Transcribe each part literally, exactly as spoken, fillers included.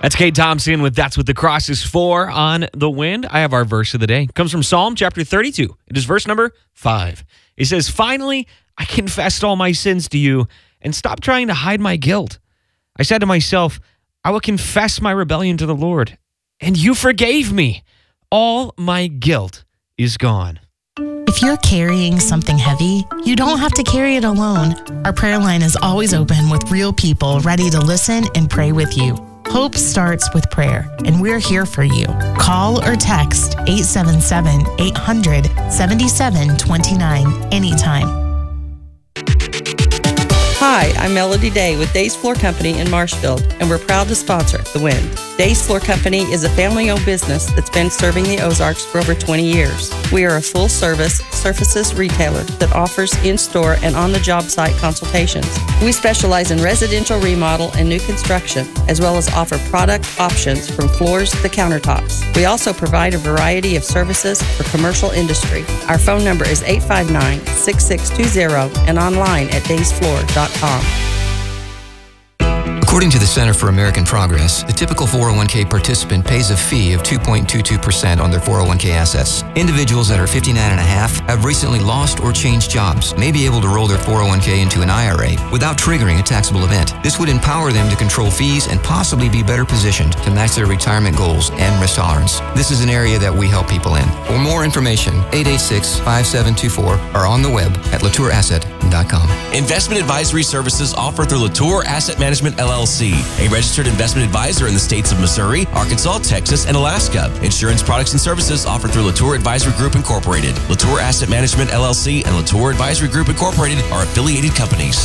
That's Kate Thompson with That's What the Cross is For on The Wind. I have our verse of the day. It comes from Psalm chapter thirty-two. It is verse number five. It says, "Finally, I confessed all my sins to you and stopped trying to hide my guilt. I said to myself, I will confess my rebellion to the Lord, and you forgave me. All my guilt is gone." If you're carrying something heavy, you don't have to carry it alone. Our prayer line is always open with real people ready to listen and pray with you. Hope starts with prayer, and we're here for you. Call or text eight seven seven, eight hundred, seventy-seven twenty-nine anytime. Hi, I'm Melody Day with Days Floor Company in Marshfield, and we're proud to sponsor The Wind. Days Floor Company is a family-owned business that's been serving the Ozarks for over twenty years. We are a full-service surfaces retailer that offers in-store and on-the-job site consultations. We specialize in residential remodel and new construction, as well as offer product options from floors to countertops. We also provide a variety of services for commercial industry. Our phone number is eight five nine, six six two zero and online at days floor dot com. According to the Center for American Progress, the typical four oh one k participant pays a fee of two point two two percent on their four oh one k assets. Individuals that are fifty-nine and a half, have recently lost or changed jobs, may be able to roll their four oh one k into an I R A without triggering a taxable event. This would empower them to control fees and possibly be better positioned to match their retirement goals and risk tolerance. This is an area that we help people in. For more information, eight eight six, five seven two four or on the web at latour asset dot com. Investment advisory services offered through Latour Asset Management L L C, a registered investment advisor in the states of Missouri, Arkansas, Texas, and Alaska. Insurance products and services offered through Latour Advisory Group Incorporated. Latour Asset Management L L C and Latour Advisory Group Incorporated are affiliated companies.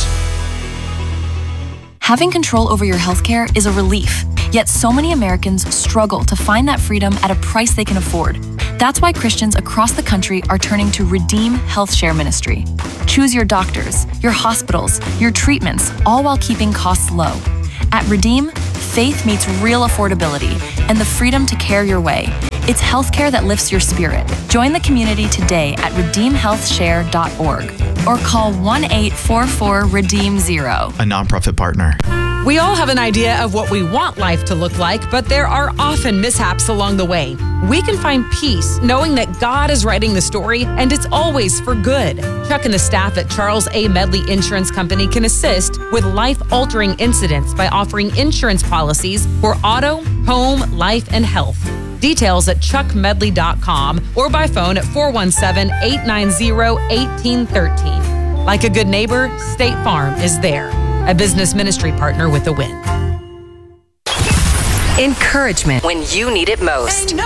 Having control over your healthcare is a relief, yet so many Americans struggle to find that freedom at a price they can afford. That's why Christians across the country are turning to Redeem Health Share Ministry. Choose your doctors, your hospitals, your treatments, all while keeping costs low. At Redeem, faith meets real affordability and the freedom to care your way. It's healthcare that lifts your spirit. Join the community today at redeem health share dot org or call one eight four four redeem zero. A nonprofit partner. We all have an idea of what we want life to look like, but there are often mishaps along the way. We can find peace knowing that God is writing the story and it's always for good. Chuck and the staff at Charles A. Medley Insurance Company can assist with life-altering incidents by offering insurance policies for auto, home, life, and health. Details at chuck medley dot com or by phone at four one seven, eight nine zero, one eight one three. Like a good neighbor, State Farm is there. A business ministry partner with The Wind. Encouragement when you need it most.